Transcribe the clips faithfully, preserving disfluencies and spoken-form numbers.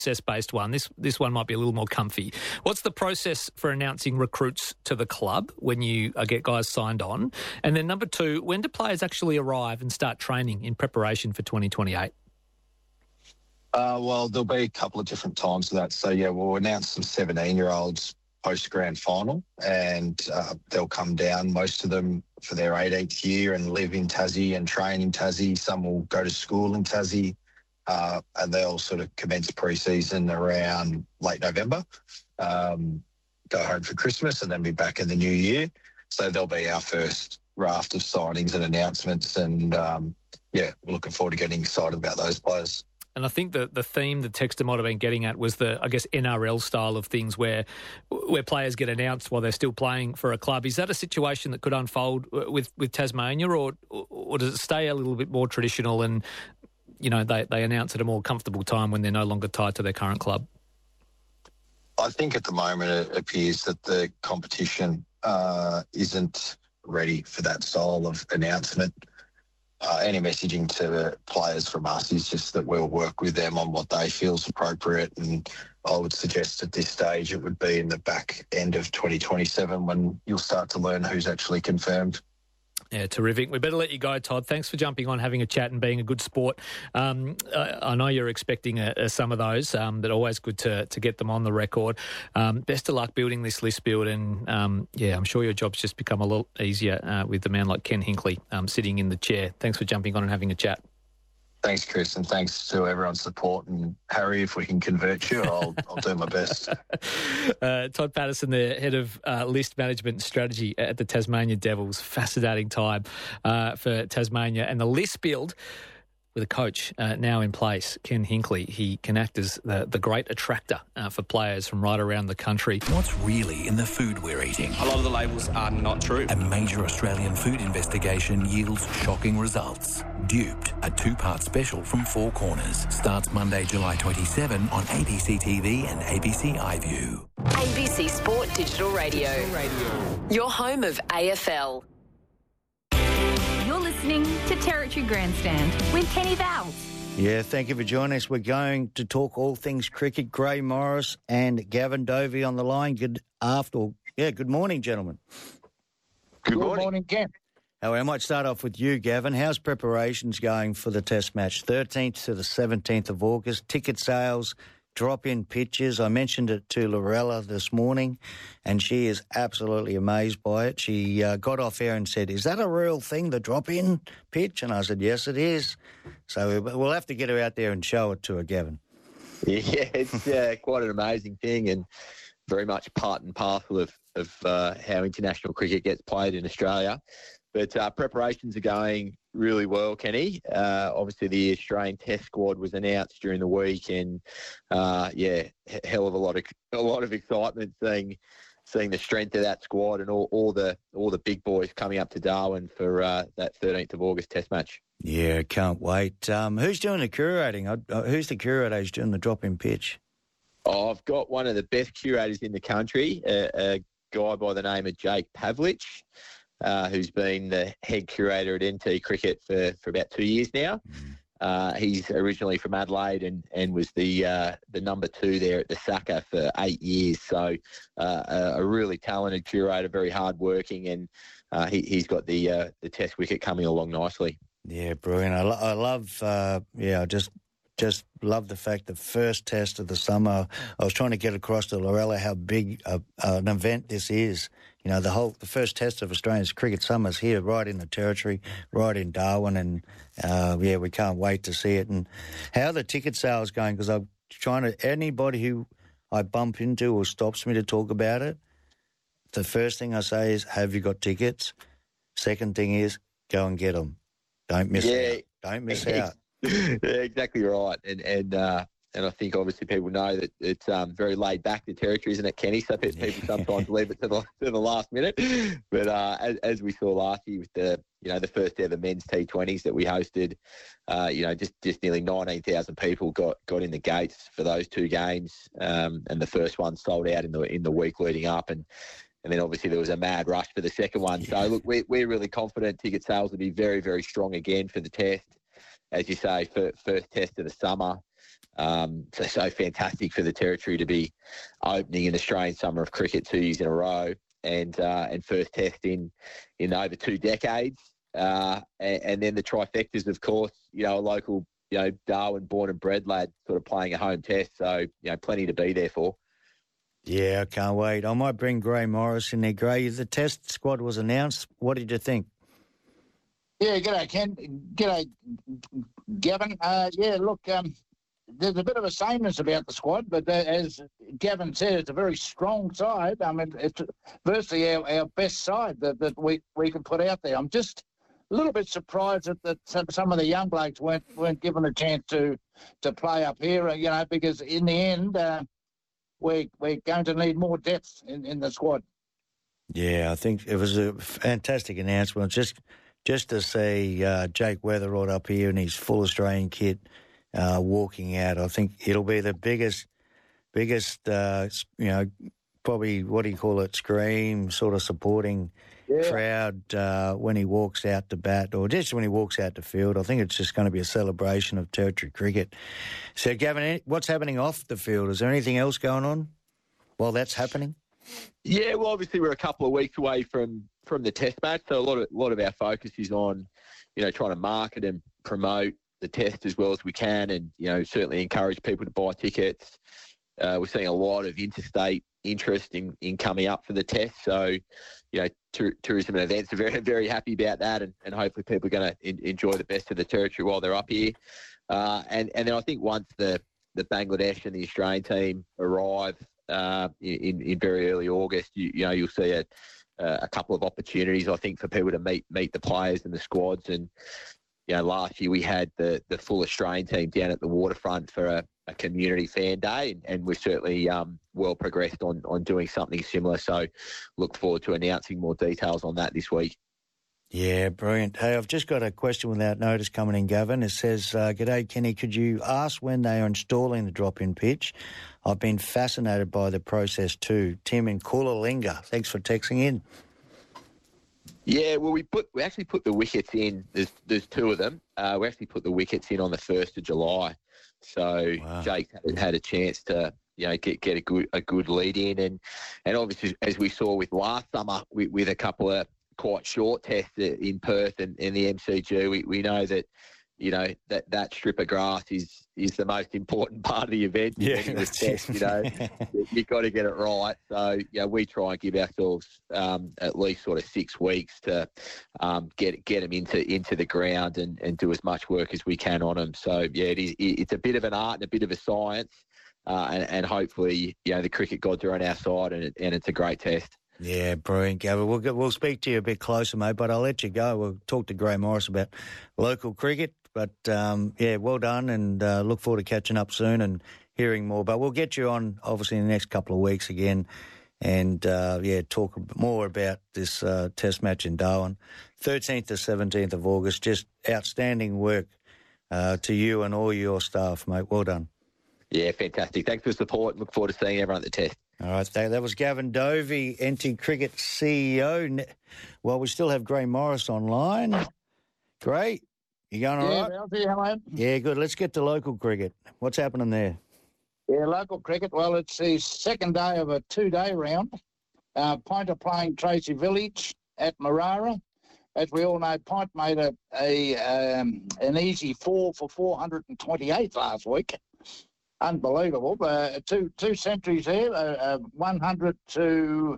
process-based one. This this one might be a little more comfy. What's the process for announcing recruits to the club when you uh, get guys signed on? And then number two, when do players actually arrive and start training in preparation for twenty twenty-eight? Uh, well, there'll be a couple of different times for that. So, yeah, we'll announce some seventeen-year-olds post-grand final, and uh, they'll come down, most of them for their eighteenth year, and live in Tassie and train in Tassie. Some will go to school in Tassie, uh, and they'll sort of commence pre-season around late November, um, go home for Christmas, and then be back in the new year. So they'll be our first raft of signings and announcements, and, um, yeah, we're looking forward to getting excited about those players. And I think the, the theme the texter might have been getting at was the, I guess, N R L style of things where where players get announced while they're still playing for a club. Is that a situation that could unfold with, with Tasmania, or or does it stay a little bit more traditional and, you know, they, they announce at a more comfortable time when they're no longer tied to their current club? I think at the moment it appears that the competition uh, isn't ready for that style of announcement. Uh, any messaging to players from us is just that we'll work with them on what they feel is appropriate, and I would suggest at this stage it would be in the back end of twenty twenty-seven when you'll start to learn who's actually confirmed. Yeah, terrific. We better let you go, Todd. Thanks for jumping on, having a chat and being a good sport. Um, I, I know you're expecting a, a, some of those, um, but always good to, to get them on the record. Um, best of luck building this list build, and um, yeah, I'm sure your job's just become a lot easier uh, with a man like Ken Hinkley um, sitting in the chair. Thanks for jumping on and having a chat. Thanks, Chris, and thanks to everyone's support. And Harry, if we can convert you, I'll, I'll do my best. uh, Todd Patterson, the head of uh, list management and strategy at the Tasmania Devils. Fascinating time uh, for Tasmania. And the list build with a coach uh, now in place, Ken Hinkley. He can act as the, the great attractor uh, for players from right around the country. What's really in the food we're eating? A lot of the labels are not true. A major Australian food investigation yields shocking results. Duped, a two-part special from Four Corners, starts Monday, July twenty-seventh on A B C T V and A B C iView. A B C Sport Digital Radio. Radio. Your home of A F L. You're listening to Territory Grandstand with Kenny Vowles. Yeah, thank you for joining us. We're going to talk all things cricket. Gray Morris and Gavin Dovey on the line. Good after, yeah, good morning, gentlemen. Good, good morning. morning, Ken. Now, I might start off with you, Gavin. How's preparations going for the Test match? thirteenth to the seventeenth of August. Ticket sales, drop-in pitches. I mentioned it to Lorella this morning, and she is absolutely amazed by it. She uh, got off air and said, "Is that a real thing, the drop-in pitch?" And I said, "Yes, it is." So we'll have to get her out there and show it to her, Gavin. Yeah, it's uh, quite an amazing thing, and very much part and parcel of, of uh, how international cricket gets played in Australia. But uh, preparations are going really well, Kenny. Uh, obviously, the Australian Test squad was announced during the week, and uh, yeah, hell of a lot of a lot of excitement seeing seeing the strength of that squad and all, all the all the big boys coming up to Darwin for uh, that thirteenth of August Test match. Yeah, can't wait. Um, who's doing the curating? Uh, who's the curator who's doing the drop-in pitch? Oh, I've got one of the best curators in the country, a, a guy by the name of Jake Pavlich. Uh, who's been the head curator at N T Cricket for, for about two years now. Mm. Uh, he's originally from Adelaide and, and was the uh, the number two there at the Saka for eight years. So uh, a, a really talented curator, very hardworking, and uh, he, he's got the uh, the Test wicket coming along nicely. Yeah, brilliant. I, lo- I love, uh, yeah, I just just love the fact the first Test of the summer, I was trying to get across to Lorella how big a, uh, an event this is. You know, the whole the first Test of Australia's cricket summer's here, right in the Territory, right in Darwin, and uh, yeah, we can't wait to see it. And how are the ticket sales going? Because I'm trying to anybody who I bump into or stops me to talk about it, the first thing I say is, "Have you got tickets?" Second thing is, go and get them. Don't miss yeah. out. Don't miss out. Yeah, exactly right. And and uh, and I think obviously people know that it's um, very laid back, the Territory, isn't it, Kenny? So people sometimes leave it to the to the last minute. But uh, as, as we saw last year with the you know the first ever men's T twenties that we hosted, uh, you know just, just nearly nineteen thousand people got, got in the gates for those two games, um, and the first one sold out in the in the week leading up, and. And then obviously there was a mad rush for the second one. So look, we're we're really confident ticket sales will be very very strong again for the Test. As you say, for, first Test of the summer. Um, so, so fantastic for the Territory to be opening an Australian Summer of Cricket two years in a row, and uh, and first test in in over two decades. Uh, and, and then the trifectas, of course, you know, a local, you know, Darwin born and bred lad sort of playing a home test. So, you know, plenty to be there for. Yeah, I can't wait. I might bring Gray Morris in there. Gray, the test squad was announced. What did you think? Yeah, g'day, Ken. G'day, Gavin. Uh, yeah, look, um, there's a bit of a sameness about the squad, but uh, as Gavin said, it's a very strong side. I mean, it's virtually our, our best side that, that we, we can put out there. I'm just a little bit surprised that, that some, some of the young blokes weren't weren't given a chance to to play up here, you know, because in the end, uh, we, we're going to need more depth in, in the squad. Yeah, I think it was a fantastic announcement. Just just to see uh, Jake Weatherald up here in his full Australian kit uh, walking out, I think it'll be the biggest, biggest, uh, you know, probably, what do you call it, scream, sort of supporting yeah. crowd uh, when he walks out to bat, or just when he walks out to field. I think it's just going to be a celebration of Territory cricket. So, Gavin, what's happening off the field? Is there anything else going on while that's happening? Yeah, well, obviously we're a couple of weeks away from, from the Test match, so a lot of a lot of our focus is on, you know, trying to market and promote the Test as well as we can, and you know, certainly encourage people to buy tickets. Uh, we're seeing a lot of interstate interest in, in coming up for the Test, so you know, t- tourism and events are very very happy about that, and, and hopefully people are going to in, enjoy the best of the Territory while they're up here. Uh, and and then I think once the the Bangladesh and the Australian team arrive uh, in in very early August, you, you know, you'll see a a couple of opportunities, I think, for people to meet meet the players and the squads. And you know, last year we had the the full Australian team down at the waterfront for a, a community fan day, and, and we're certainly um, well progressed on on doing something similar. So look forward to announcing more details on that this week. Yeah, brilliant. Hey, I've just got a question without notice coming in, Gavin. It says, uh, "G'day, Kenny. Could you ask when they are installing the drop-in pitch? I've been fascinated by the process too." Tim in Coolalinga. Thanks for texting in. Yeah, well, we put we actually put the wickets in. There's there's two of them. Uh, we actually put the wickets in on the first of July. So wow. Jake had, had a chance to, you know, get get a good a good lead in, and and obviously as we saw with last summer with, with a couple of quite short tests in Perth and in the M C G, we, we know that, you know, that, that strip of grass is is the most important part of the event. Yeah, that's test, you know, you've got to get it right. So, yeah, we try and give ourselves um, at least sort of six weeks to um, get get them into into the ground and, and do as much work as we can on them. So, yeah, it is, it's a bit of an art and a bit of a science, uh, and, and hopefully, you know, the cricket gods are on our side, and, it, and it's a great test. Yeah, brilliant, Gavin. We'll, get, we'll speak to you a bit closer, mate, but I'll let you go. We'll talk to Gray Morris about local cricket. But, um, yeah, well done, and uh, look forward to catching up soon and hearing more. But we'll get you on, obviously, in the next couple of weeks again and, uh, yeah, talk more about this uh, test match in Darwin. thirteenth to seventeenth of August, just outstanding work uh, to you and all your staff, mate. Well done. Yeah, fantastic. Thanks for the support. Look forward to seeing everyone at the test. All right, that was Gavin Dovey, N T Cricket C E O. Well, we still have Gray Morris online. Gray, you going all yeah, right? Ralphie, hello. Yeah, good. Let's get to local cricket. What's happening there? Yeah, local cricket. Well, it's the second day of a two-day round. Uh, Pint are playing Tracy Village at Marara. As we all know, Pint made a, a um, an easy four for four hundred twenty-eight last week. Unbelievable. Uh, two two centuries there, uh, uh, one hundred to...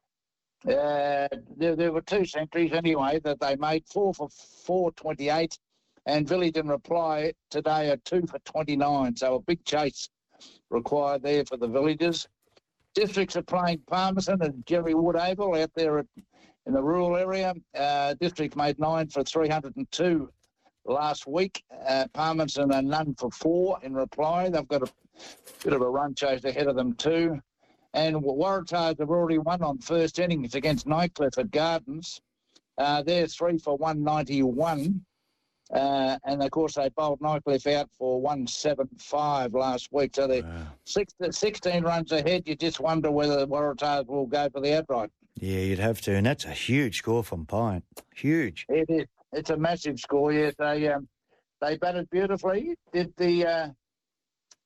Uh, there, there were two centuries anyway that they made, four for four twenty-eight, and Village in reply today are two for twenty-nine. So a big chase required there for the Villagers. Districts are playing Palmerston and Jerry Wood-Oval out there at, in the rural area. Uh, District made nine for three hundred two last week. Uh, Palmerston are none for four in reply. They've got a bit of a run chase ahead of them too. And Waratahs have already won on first innings against Nightcliff at Gardens. Uh, they're three for one ninety-one. Uh, and, of course, they bowled Nightcliff out for one seventy-five last week. So they're wow. six, sixteen runs ahead. You just wonder whether the Waratahs will go for the outright. Yeah, you'd have to. And that's a huge score from Pint. Huge. It is. It's a massive score, yes. They, um, they batted beautifully. Did the... Uh,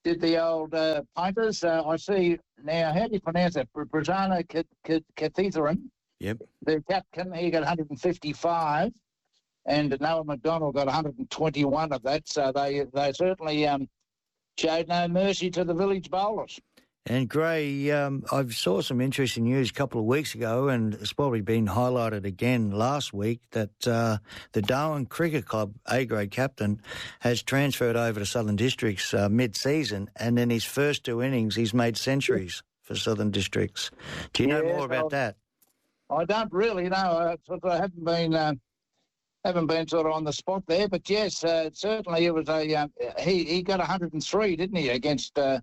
did the old uh, punters. Uh, I see now. How do you pronounce it? Brazana Catheteran. Yep. The captain, he got one hundred fifty-five, and Noah McDonald got one hundred twenty-one of that. So they they certainly um, showed no mercy to the village bowlers. And Gray, um, I saw some interesting news a couple of weeks ago, and it's probably been highlighted again last week, that uh, the Darwin Cricket Club A-grade captain has transferred over to Southern Districts uh, mid-season, and in his first two innings, he's made centuries for Southern Districts. Do you know Yeah, more about well, that? I don't really know. I, sort of haven't been uh, haven't been sort of on the spot there, but yes, uh, certainly it was a uh, he he got one hundred three, didn't he, against. Uh,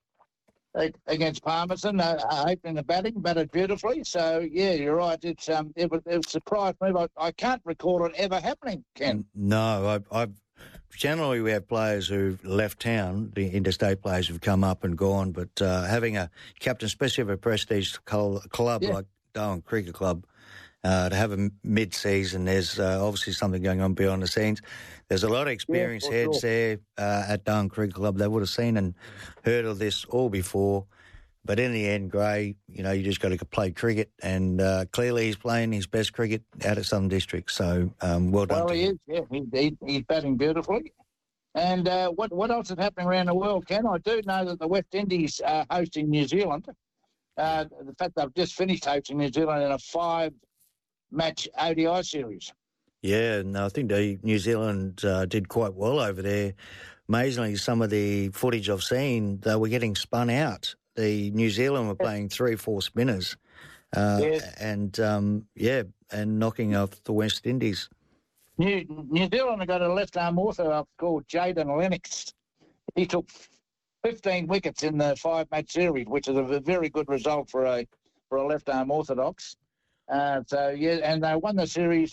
against Palmerston, uh, opening the batting, batted beautifully. So, yeah, you're right. It's um, it was it surprised me. I, I can't recall it ever happening, Ken. No, I, I've generally we have players who've left town, the interstate players who've come up and gone, but uh, having a captain, especially of a prestige club Yeah. like Darwin Cricket Club, uh, to have a mid-season, there's uh, obviously something going on behind the scenes. There's a lot of experienced for heads sure. there uh, at Darwin Cricket Club. They would have seen and heard of this all before. But in the end, Gray, you know, you just got to play cricket, and uh, clearly he's playing his best cricket out of Southern District. So um, well done Well, to he him. is. Yeah, he, he, he's batting beautifully. And uh, what what else is happening around the world, Ken? I do know that the West Indies are hosting New Zealand. Uh, the fact they've just finished hosting New Zealand in a five-match O D I series. Yeah, and I think the New Zealand uh, did quite well over there. Amazingly, some of the footage I've seen, they were getting spun out. The New Zealand were playing three, four spinners, uh, Yes. and um, yeah, and knocking off the West Indies. New, New Zealand have got a left-arm orthodox called Jaden Lennox. He took fifteen wickets in the five-match series, which is a very good result for a for a left-arm orthodox. Uh, so yeah, and they won the series,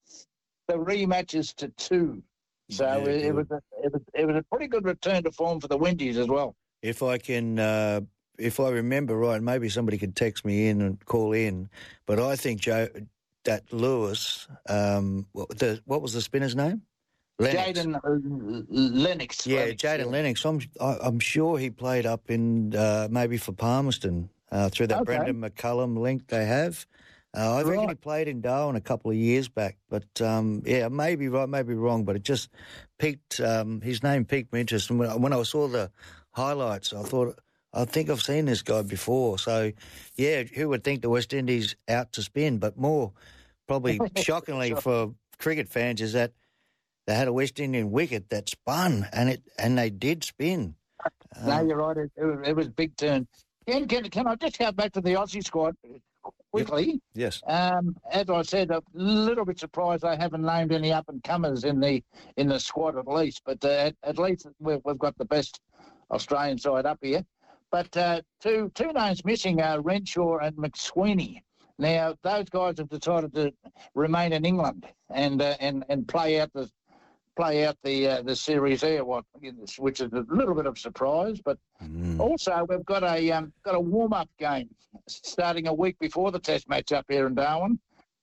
the rematches to two. So Yeah, it, it was good. a, it was it was a pretty good return to form for the Windies as well. If I can, uh, if I remember right, maybe somebody could text me in and call in, but I think Joe, that Lewis, um, what, the, what was the spinner's name? Lennox. Jaden uh, Lennox. Yeah, Lennox, Jaden Lennox. I'm I, I'm sure he played up in uh, maybe for Palmerston uh, through that Okay. Brendan McCullum link they have. Uh, I reckon he Right. played in Darwin a couple of years back, but um, yeah, maybe right, maybe wrong, but it just piqued um, his name piqued my interest. And when I, when I saw the highlights, I thought, I think I've seen this guy before. So yeah, who would think the West Indies out to spin? But more probably shockingly Sure. for cricket fans is that they had a West Indian wicket that spun, and it and they did spin. No, Um, you're right. It, it, was, it was a big turn. Can, can, can I just go back to the Aussie squad quickly? yes. Um, as I said, a little bit surprised they haven't named any up and comers in the in the squad at least. But uh, at, at least we've, we've got the best Australian side up here. But uh, two two names missing are Renshaw and McSweeney. Now those guys have decided to remain in England and uh, and and play out the play out the uh, the series there, what which is a little bit of surprise. But Mm. also we've got a um, got a warm up game starting a week before the Test match up here in Darwin.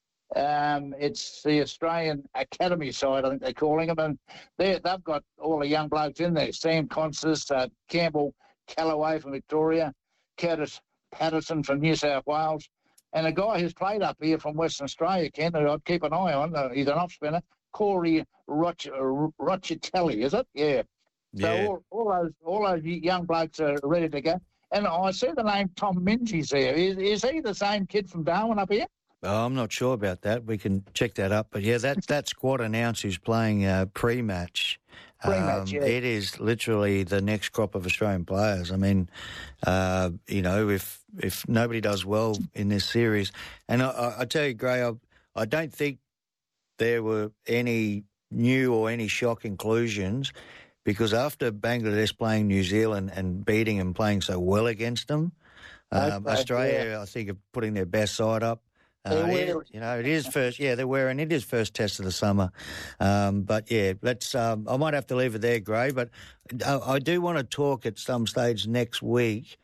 Um, it's the Australian Academy side, I think they're calling them, and they they've got all the young blokes in there: Sam Consist, uh, Campbell Callaway from Victoria, Curtis Patterson from New South Wales, and a guy who's played up here from Western Australia, Ken, who I'd keep an eye on. Uh, he's an off spinner, Corey Roch- Rochitelli, is it? Yeah. So Yeah. all, all those all those young blokes are ready to go. And I see the name Tom Minges there. Is, is he the same kid from Darwin up here? Oh, I'm not sure about that. We can check that up. But yeah, that that squad announced who's playing uh, pre-match. Pre-match, yeah. It is literally the next crop of Australian players. I mean, uh, you know, if if nobody does well in this series, and I, I, I tell you, Gray, I, I don't think there were any new or any shock inclusions, because after Bangladesh playing New Zealand and beating and playing so well against them, um, Okay, Australia, yeah. I think, are putting their best side up. They're Uh, it- wearing- you know, it is first. Yeah, they're wearing it is first test of the summer. Um, but yeah, let's. Um, I might have to leave it there, Gray. But I, I do want to talk at some stage next week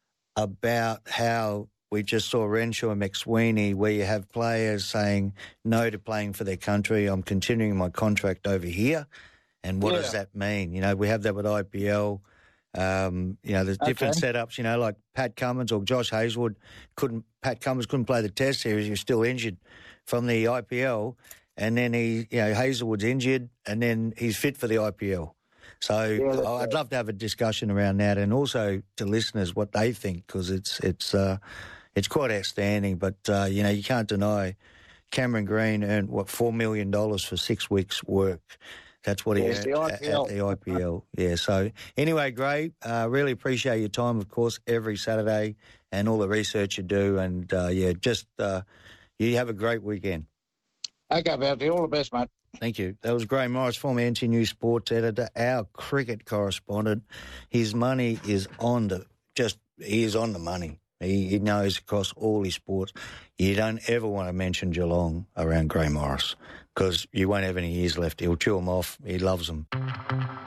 about how we just saw Renshaw and McSweeney, where you have players saying no to playing for their country. I'm continuing my contract over here, and what does Yeah. that mean? You know, we have that with I P L. Um, you know, there's different Okay. setups. You know, like Pat Cummins or Josh Hazelwood couldn't. Pat Cummins couldn't play the Test series. He was still injured from the I P L, and then he, you know, Hazelwood's injured, and then he's fit for the I P L. So Yeah, that's I'd love to have a discussion around that, and also to listeners what they think, because it's it's uh, it's quite outstanding. But uh, you know, you can't deny Cameron Green earned what four million dollars for six weeks' work. That's what he Yes, earned the at, I P L. at the I P L. Yeah. So anyway, Gray, uh, really appreciate your time, of course, every Saturday, and all the research you do. And uh, yeah, just uh, you have a great weekend. Okay, Bertie, all the best, mate. Thank you. That was Graham Morris, former N T News sports editor, our cricket correspondent. His money is on the just he is on the money. He, he knows across all his sports. You don't ever want to mention Geelong around Graham Morris, because you won't have any years left. He'll chew them off. He loves them.